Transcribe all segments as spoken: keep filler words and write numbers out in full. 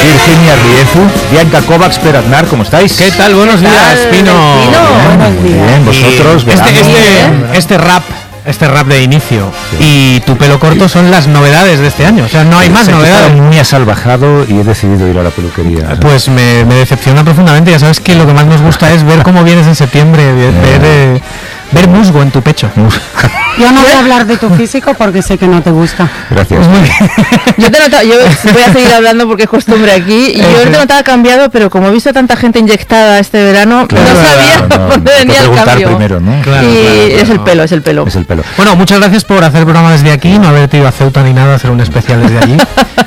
Virginia Riezu, Bianca Kovacs, Per Aznar, ¿cómo estáis? ¿Qué tal? Buenos ¿Qué días, tal, Pino. Pino? Buenos días. Bien, vosotros, este, este, este rap, este rap de inicio sí. y tu pelo corto son las novedades de este año. O sea, no hay más novedades. Muy asalvajado y he decidido ir a la peluquería. Pues me, me decepciona profundamente. Ya sabes que lo que más nos gusta es ver cómo vienes en septiembre, ver, ver, eh, ver musgo en tu pecho. Yo no voy a hablar de tu físico porque sé que no te gusta. Gracias. Yo te notaba, yo voy a seguir hablando porque es costumbre aquí. Y yo te notaba cambiado, pero como he visto tanta gente inyectada este verano, claro, no sabía no, dónde venía el cambio. Primero, ¿no? Claro, y claro, es el pelo, es el pelo. Es el pelo. Bueno, muchas gracias por hacer el programa desde aquí, no haberte ido a Ceuta ni nada, hacer un especial desde allí.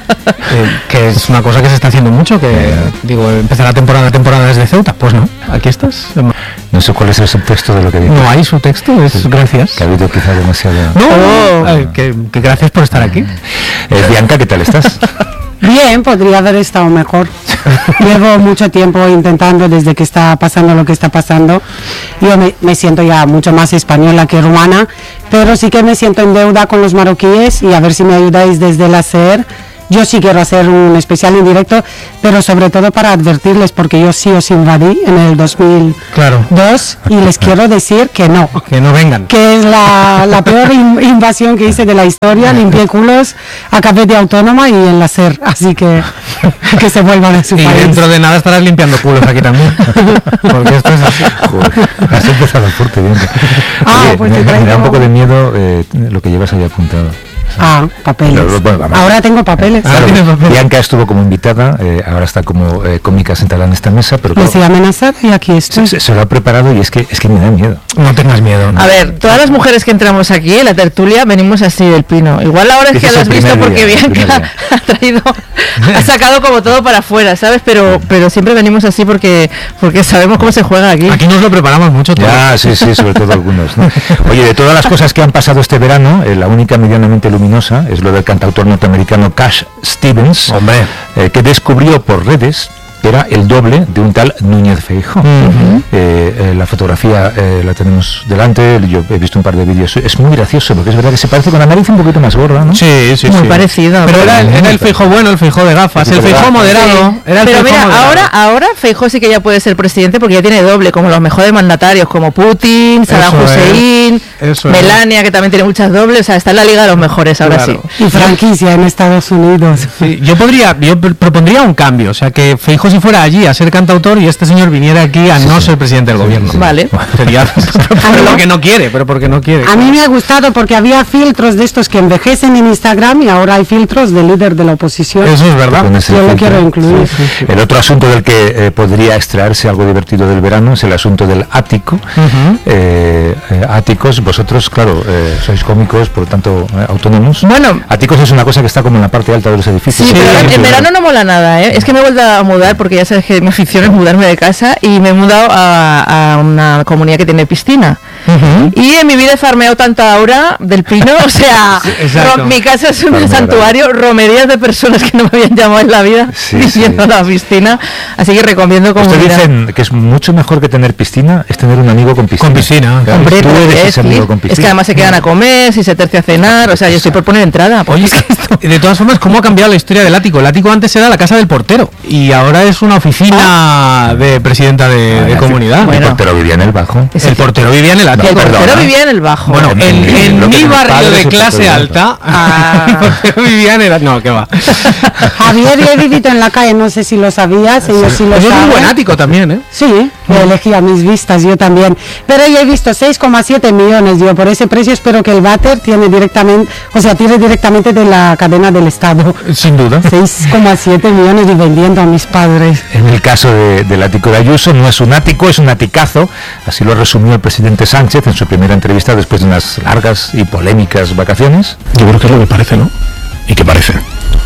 eh, que es una cosa que se está haciendo mucho, que digo, empezar la temporada, temporada desde Ceuta. Pues no, aquí estás. No sé cuál es el subtexto de lo que dices. No hay subtexto, es sí, gracias. Que ha habido quizá demasiado... No, oh. Ay, que, que gracias por estar aquí. Eh, Bianca, ¿qué tal estás? Bien, podría haber estado mejor. Llevo mucho tiempo intentando desde que está pasando lo que está pasando. Yo me, me siento ya mucho más española que rumana, pero sí que me siento en deuda con los marroquíes y a ver si me ayudáis desde el hacer. Yo sí quiero hacer un especial en directo, pero sobre todo para advertirles, porque yo sí os invadí en el dos mil dos claro. y les quiero decir que no. Que no vengan. Que es la, la peor in, invasión que hice de la historia, limpié culos, acabé de autónoma y en la SER, así que que se vuelvan a su y país. Y dentro de nada estarás limpiando culos aquí también, porque esto es así. Joder, has empezado fuerte, bien. Ah, Oye, pues me, traigo... me da un poco de miedo eh, lo que llevas ahí apuntado. Ah, papeles. Pero, bueno, ahora tengo papeles. Claro, ¿Tiene papeles? Bianca estuvo como invitada, eh, ahora está como eh, cómica sentada en esta mesa, pero claro, me he amenazado y aquí estoy. Se, se lo ha preparado y es que es que me da miedo. No tengas miedo. ¿no? A ver, todas las mujeres que entramos aquí en la tertulia venimos así del Pino. Igual ahora es que lo has visto porque día, Bianca ha traído, ha sacado como todo para afuera, ¿sabes? Pero pero siempre venimos así porque porque sabemos cómo se juega aquí. Aquí nos lo preparamos mucho todo. Ya, sí, sí, sobre todo algunos, ¿no? Oye, de todas las cosas que han pasado este verano, eh, la única medianamente luminosa es lo del cantautor norteamericano Cash Stevens, hombre, eh, que descubrió por redes que era el doble de un tal Núñez Feijóo. Uh-huh. eh, eh, la fotografía eh, la tenemos delante, yo he visto un par de vídeos, es muy gracioso porque es verdad que se parece con la nariz un poquito más gorda, ¿no? Sí, sí, muy sí. parecido. Pero era el, era el Feijóo bueno, el Feijóo de gafas, el Feijóo moderado. Sí. Era el Pero mira, moderado. ahora ahora Feijóo sí que ya puede ser presidente porque ya tiene doble, como los mejores mandatarios, como Putin, Saddam Hussein, es. Melania, que también tiene muchas dobles, o sea, está en la liga de los mejores ahora claro. sí. Y franquicia en Estados Unidos. Sí, yo podría, yo propondría un cambio, o sea, que Feijóo si fuera allí a ser cantautor y este señor viniera aquí a sí, no sí. ser presidente del gobierno. Sí, vale. Sería pero porque no quiere, pero porque no quiere. A mí me ha gustado porque había filtros de estos que envejecen en Instagram y ahora hay filtros de líder de la oposición. Eso es verdad. Yo lo quiero incluir. Sí, sí, sí. El otro asunto del que eh, podría extraerse algo divertido del verano es el asunto del ático. Uh-huh. eh, eh, áticos, vosotros, claro, eh, sois cómicos, por lo tanto, eh, autónomos. Bueno. Áticos es una cosa que está como en la parte alta de los edificios. Sí, pero en, en verano no mola nada, ¿eh? Es que me he vuelto a mudar porque ya sabes que mi afición es mudarme de casa y me he mudado a, a una comunidad que tiene piscina. Uh-huh. Y en mi vida he farmeado tanta aura del Pino, o sea, sí, ro- mi casa es un Farmear. santuario, romerías de personas que no me habían llamado en la vida sí, viviendo sí. la piscina, así que recomiendo comunidad. Ustedes dicen que es mucho mejor que tener piscina, es tener un amigo con piscina. Con piscina. Claro, Hombre, tú eres es, ese amigo con piscina. Es que además se quedan a comer, si se tercia a cenar, o sea, yo estoy por poner entrada. Oye, esto... de todas formas, ¿cómo ha cambiado la historia del ático? El ático antes era la casa del portero y ahora es una oficina ah. de presidenta de, ah, de comunidad. Bueno. El portero vivía en el bajo. El, el portero vivía en el ático. El portero Perdona. vivía en el bajo. Bueno, en, en, en, en mi barrio de clase alta, ah. el portero vivía en el ático. No, ¿qué va? Javier, yo he vivido en la calle, no sé si lo sabías, ellos sí, sí lo saben. Es un buen ático también, ¿eh? Sí, yo elegí a mis vistas, yo también. Pero yo he visto seis coma siete millones, yo por ese precio espero que el váter tiene directamente, o sea, tire directamente de la cadena del Estado. Sin duda. seis coma siete millones y vendiendo a mis padres. En el caso de, del ático de Ayuso, no es un ático, es un aticazo, así lo resumió el presidente Sánchez en su primera entrevista después de unas largas y polémicas vacaciones. Yo creo que es lo que parece, ¿no? ¿Y qué parece?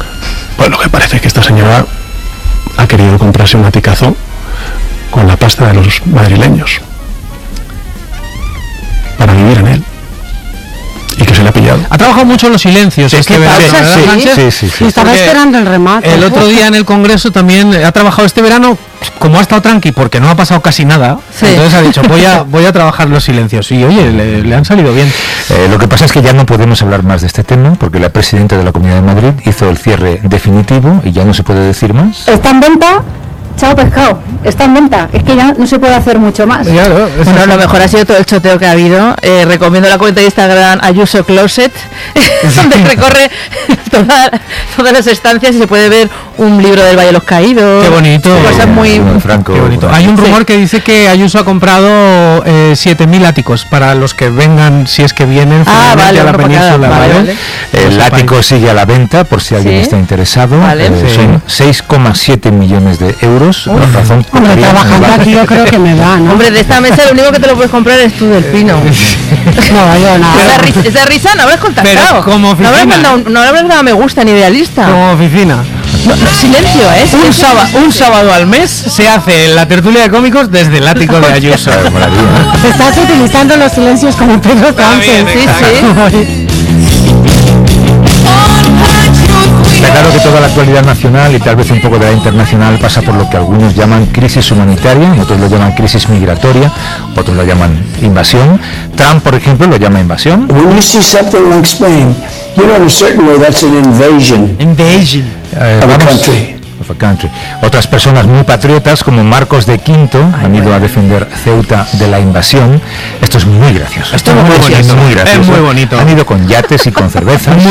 Pues lo que parece es que esta señora ha querido comprarse un aticazo con la pasta de los madrileños para vivir en él. Y que se le ha pillado. Ha trabajado mucho en los silencios. ¿Qué este pasa? verano, ¿Sí? Sánchez? Sí, sí, sí. Estaba Porque esperando el remate. El otro día en el Congreso también ha trabajado este verano como ha estado tranqui porque no ha pasado casi nada, Sí. entonces ha dicho, voy a, voy a trabajar los silencios. Y oye, le, le han salido bien. Eh, lo que pasa es que ya no podemos hablar más de este tema porque la presidenta de la Comunidad de Madrid hizo el cierre definitivo y ya no se puede decir más. Está en venta, chao pescado, está en venta, es que ya no se puede hacer mucho más. Claro, es Bueno, así. lo mejor ha sido todo el choteo que ha habido. Eh, recomiendo la cuenta de Instagram Ayuso Closet, donde recorre toda- todas las estancias y se puede ver un libro del Valle de los Caídos. Qué bonito. Cosas muy... Bueno, Franco, Qué bonito. Franco. Hay un rumor Sí. que dice que Ayuso ha comprado eh, siete mil áticos para los que vengan, si es que vienen Ah, finalmente vale, a la uno para cada, península. vale, ¿vale? vale. El Pues ático sigue a la venta por si alguien Sí. está interesado. Vale. Eh, Sí. Son seis coma siete millones de euros. La razón por Hombre, la que- trabajando aquí yo creo que me da, ¿no? Hombre, de esta mesa lo único que te lo puedes comprar es tú, del Pino. No, yo nada. Esa, risa, esa risa no habrás contactado. Pero como no habrás oficina. mandado, no habrás dado me gusta ni idealista. Como oficina. No, no, silencio, ¿eh? Un, Silencio. sábado, un sábado al mes se hace la tertulia de cómicos desde el ático de Ayuso. Qué maravilla. Estás utilizando los silencios como Pedro Sánchez. Sí, sí. Está claro que toda la actualidad nacional y tal vez un poco de la internacional pasa por lo que algunos llaman crisis humanitaria, otros lo llaman crisis migratoria, otros lo llaman invasión. Trump, por ejemplo, lo llama invasión. When you see something like Spain, you know in a certain way that's an invasion Invasion. Eh, of a vamos- country. of a country. Otras personas muy patriotas como Marcos de Quinto han ido a defender Ceuta de la invasión. Esto es muy gracioso. Esto es muy bonito. muy gracioso. Es muy bonito. Han ido con yates y con cervezas.